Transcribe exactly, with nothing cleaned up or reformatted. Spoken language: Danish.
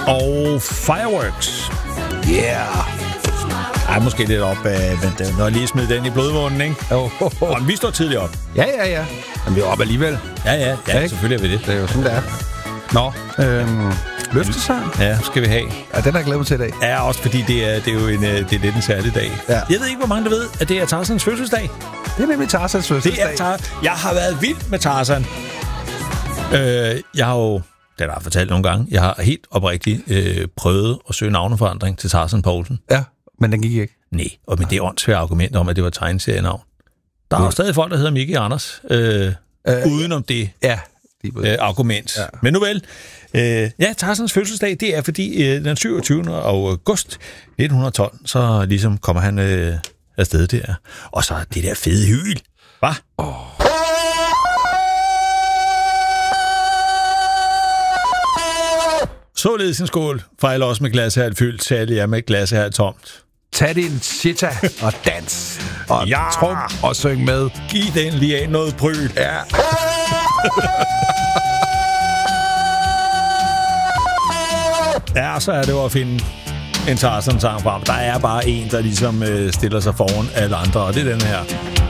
Og Fireworks. Yeah. Ej, måske lidt op, øh, men når jeg lige smider den i blodvånden, ikke? Oh, oh, oh. Og vi står tidligt op. Ja, ja, ja. Men vi er op alligevel. Ja, ja, ja, Ja, selvfølgelig er vi det. Det er jo sådan, det er. Nå, øhm, løftesang. Ja, skal vi have. Ja, den har jeg glædet mig til i dag. Ja, også fordi det er, det er jo en, det er lidt en særlig dag. Ja. Jeg ved ikke, hvor mange der ved, at det er Tarzans fødselsdag. Det er nemlig Tarzans fødselsdag. Det er Tar- jeg har været vild med Tarzan. Øh, jeg har jo, det har jeg fortalt nogle gange, jeg har helt oprigtigt øh, prøvet at søge navneforandring til Tarzan Poulsen. Ja, men den gik ikke. Nej, og med det åndssvære argument om, at det var tegneserienavn. Der er jo stadig folk, der hedder Mickey Anders, øh, øh, udenom det ja, øh, argument. Ja. Men nu vel, øh, ja, Tarzans fødselsdag, det er fordi øh, den syvogtyvende august nitten tolv, så ligesom kommer han øh, afsted der. Og så det der fede hyl, hva? Oh. Således en skål, fejler også med glas her fyldt, særligt er med glas her tomt. Tag din shita og dans. Og ja. Trum og syng med. Giv den lige af noget bryl. Ja. Ja, så er det jo at finde en Tarzan-sang frem. Der er bare en, der ligesom øh, stiller sig foran alle andre, og det er den her.